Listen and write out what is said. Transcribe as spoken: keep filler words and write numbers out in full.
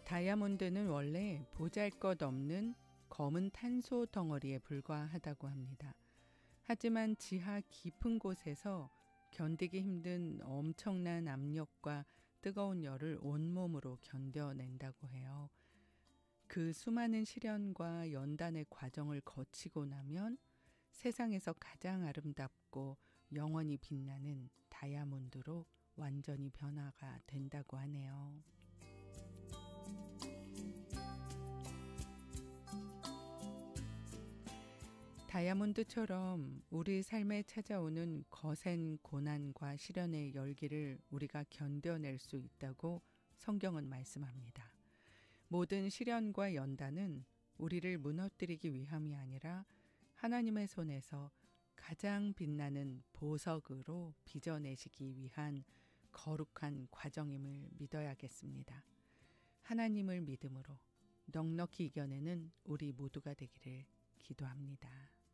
다이아몬드는 원래 보잘것없는 검은 탄소 덩어리에 불과하다고 합니다. 하지만 지하 깊은 곳에서 견디기 힘든 엄청난 압력과 뜨거운 열을 온몸으로 견뎌낸다고 해요. 그 수많은 시련과 연단의 과정을 거치고 나면 세상에서 가장 아름답고 영원히 빛나는 다이아몬드로 완전히 변화가 된다고 하네요. 다이아몬드처럼 우리 삶에 찾아오는 거센 고난과 시련의 열기를 우리가 견뎌낼 수 있다고 성경은 말씀합니다. 모든 시련과 연단은 우리를 무너뜨리기 위함이 아니라 하나님의 손에서 가장 빛나는 보석으로 빚어내시기 위한 거룩한 과정임을 믿어야겠습니다. 하나님을 믿음으로 넉넉히 이겨내는 우리 모두가 되기를 기도합니다.